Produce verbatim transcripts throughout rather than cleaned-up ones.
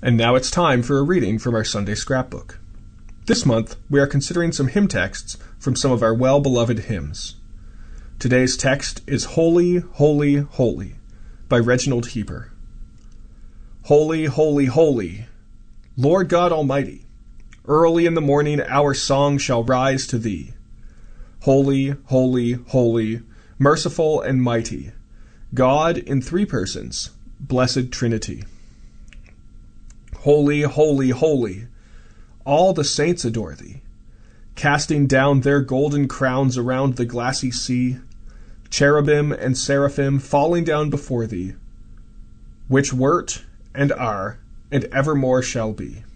And now it's time for a reading from our Sunday scrapbook. This month, we are considering some hymn texts from some of our well-beloved hymns. Today's text is Holy, Holy, Holy by Reginald Heber. Holy, holy, holy, Lord God Almighty, early in the morning our song shall rise to Thee. Holy, holy, holy, merciful and mighty, God in three persons, blessed Trinity. Holy, holy, holy, all the saints adore Thee, casting down their golden crowns around the glassy sea, cherubim and seraphim falling down before Thee, which wert and are and evermore shall be.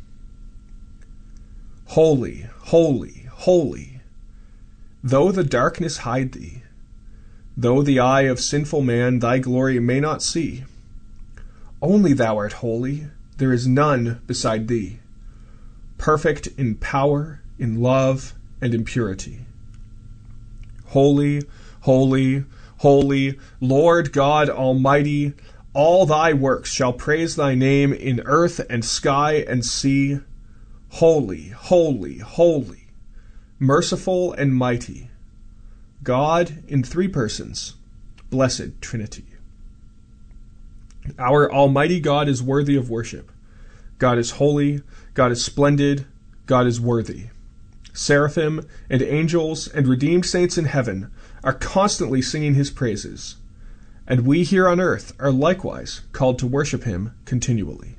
Holy, holy, holy, though the darkness hide Thee, though the eye of sinful man Thy glory may not see, only Thou art holy, there is none beside Thee, perfect in power, in love, and in purity. Holy, holy, holy, Lord God Almighty, all Thy works shall praise Thy name in earth and sky and sea. Holy, holy, holy, merciful and mighty, God in three persons, blessed Trinity. Our Almighty God is worthy of worship. God is holy, God is splendid, God is worthy. Seraphim and angels and redeemed saints in heaven are constantly singing His praises, and we here on earth are likewise called to worship Him continually.